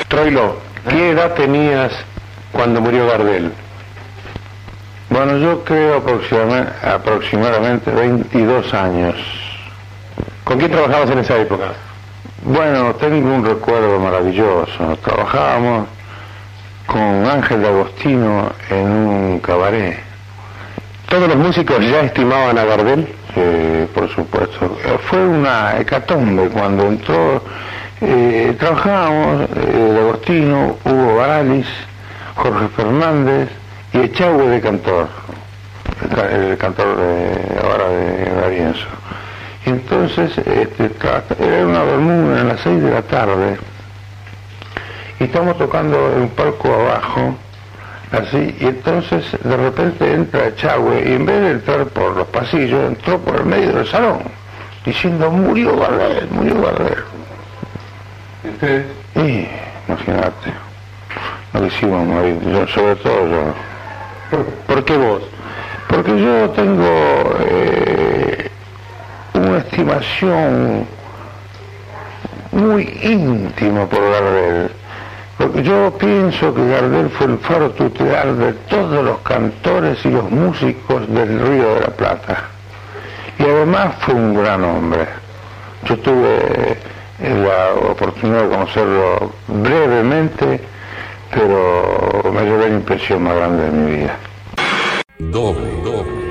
Troilo, ¿qué edad tenías cuando murió Gardel? Bueno, yo creo aproximadamente 22 años. ¿Con quién trabajabas en esa época? Bueno, tengo un recuerdo maravilloso. Trabajábamos con Ángel de Agostino en un cabaret. ¿Todos los músicos ya estimaban a Gardel? Sí, por supuesto. Fue una hecatombe cuando entró. Trabajábamos de Agostino, Hugo Baralis, Jorge Fernández y Echagüe de cantor, el cantor ahora de D'Arienzo. Y entonces era una bermuda a las 6 de la tarde y estamos tocando en un palco abajo, así, y entonces de repente entra Echagüe y en vez de entrar por los pasillos entró por el medio del salón diciendo murió Gardel, murió Gardel. Y imagínate lo que hicimos morir, yo, sobre todo yo. ¿Por qué vos? Porque yo tengo una estimación muy íntima por Gardel, porque yo pienso que Gardel fue el faro tutelar de todos los cantores y los músicos del Río de la Plata, y además fue un gran hombre. Yo tuve la oportunidad de conocerlo brevemente, pero me llevé la impresión más grande de mi vida. Doble.